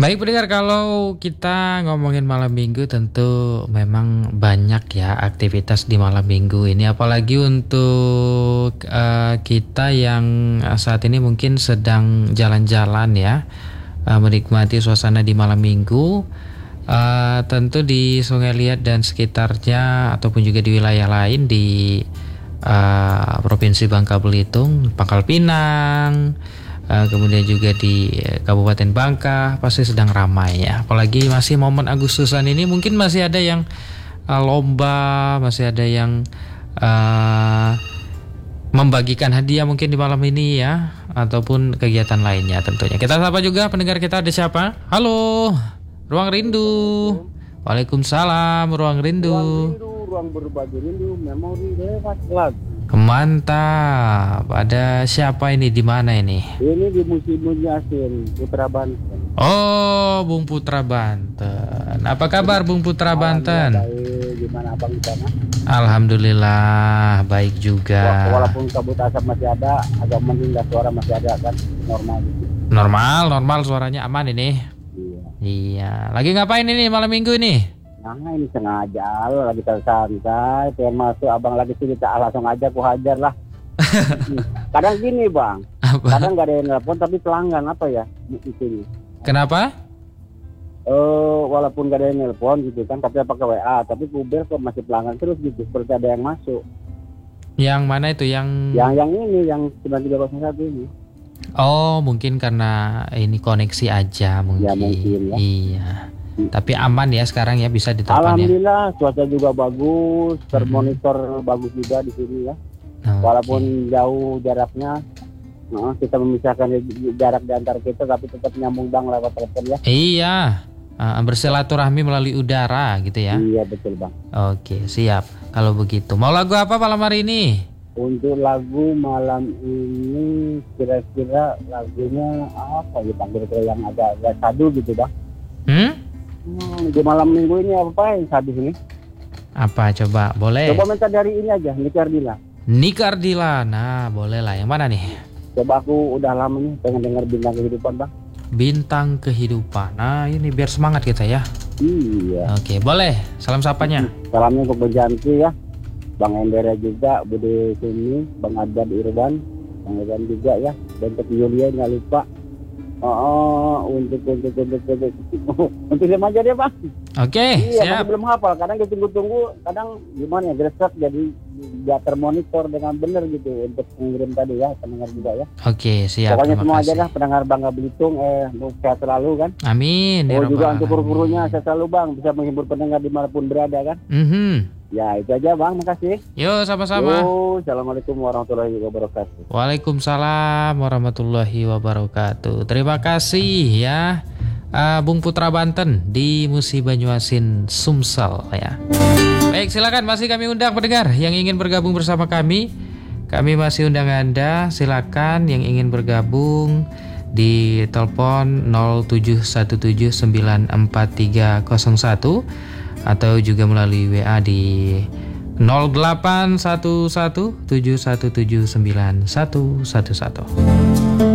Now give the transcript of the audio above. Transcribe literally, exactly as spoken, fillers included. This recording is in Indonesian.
Baik pendengar, kalau kita ngomongin malam minggu tentu memang banyak ya aktivitas di malam minggu ini. Apalagi untuk uh, kita yang saat ini mungkin sedang jalan-jalan ya, uh, menikmati suasana di malam minggu. Uh, tentu di Sungai Liat dan sekitarnya ataupun juga di wilayah lain di uh, Provinsi Bangka Belitung, Pangkal Pinang, uh, kemudian juga di Kabupaten Bangka pasti sedang ramai ya. Apalagi masih momen Agustusan ini, mungkin masih ada yang uh, lomba, masih ada yang uh, membagikan hadiah mungkin di malam ini ya, ataupun kegiatan lainnya tentunya. Kita sapa juga pendengar kita, ada siapa? Halo, Ruang Rindu. Waalaikumsalam, Ruang Rindu. Ruang rindu, ruang berbagi rindu, memori lewat lagu. Mantap. Ada siapa ini, di mana ini? Ini di Musi Bunyasin, Putra Banten. Oh, Bung Putra Banten. Apa kabar Bung Putra Banten? Baik, gimana abang di sana? Alhamdulillah baik juga. Walaupun kabut asap masih ada, agak mending, suara masih ada kan, normal gitu. Normal, normal, suaranya aman ini. Iya. Iya. Lagi ngapain ini malam minggu ini? Nah ini sengaja lo lagi santai, pengen masuk abang lagi cerita, ah, langsung aja aku hajar lah. Kadang gini bang, Apa? kadang nggak ada yang nelfon tapi pelanggan apa ya di sini. Kenapa? Eh walaupun nggak ada yang nelfon gitu kan, tapi pakai W A, tapi kubel kok masih pelanggan terus gitu, seperti ada yang masuk. Yang mana itu? Yang Yang yang ini, yang sembilan tiga nol satu ini. Oh, mungkin karena ini koneksi aja mungkin. Ya, mungkin, ya. Iya. Tapi aman ya sekarang ya, bisa ditelepon ya. Alhamdulillah cuaca juga bagus, termonitor hmm. bagus juga di sini ya. Okay. Walaupun jauh jaraknya, nah, kita memisahkan jarak di antara kita, tapi tetap nyambung bang lewat telepon ya. Iya, uh, bersilaturahmi melalui udara gitu ya. Iya betul bang. Oke, siap. Kalau begitu, mau lagu apa malam hari ini? Untuk lagu malam ini kira-kira lagunya apa ya bang? Kira-kira yang agak-agak sadu gitu bang. Hmm? Hmm, di malam minggu ini apa yang sadu ini? Apa coba? Boleh. Coba minta dari ini aja, Nika Ardila. Nika Ardila, nah boleh lah. Yang mana nih? Coba aku udah lama nih pengen dengar Bintang Kehidupan bang. Bintang Kehidupan. Nah ini biar semangat kita ya. Iya. Oke, boleh. Salam sapanya. Salamnya untuk Bejanti ya, Bang Endera juga, Bude Sumi, Bang Adad Irban, Bang Irban juga ya, dan untuk Yulia nggak lupa. Oh, untuk untuk untuk untuk untuk remaja dia bang. Oke, iya, siap. masih belum hafal. Kadang kita tunggu-tunggu, kadang gimana ya, gresek jadi dia termonitor dengan benar gitu untuk mengirim tadi ya, pendengar juga ya. Oke, siap. Pokoknya Terima semua kasih. aja lah pendengar Bangka Belitung, eh sehat selalu kan. Amin. Oh Ya juga Rabbal untuk Alamin. guru-gurunya sehat selalu bang, bisa menghibur pendengar dimanapun berada kan. Mhm. Ya itu aja bang, makasih. Yuk sama-sama. Yo, assalamualaikum warahmatullahi wabarakatuh. Waalaikumsalam warahmatullahi wabarakatuh. Terima kasih ya, uh, Bung Putra Banten di Musi Banyuasin, Sumsel ya. Baik, silakan, masih kami undang pendengar yang ingin bergabung bersama kami. Kami masih undang Anda, silakan yang ingin bergabung di telepon nol tujuh satu tujuh sembilan empat tiga nol satu atau juga melalui W A di nol delapan satu satu tujuh satu tujuh sembilan satu satu satu.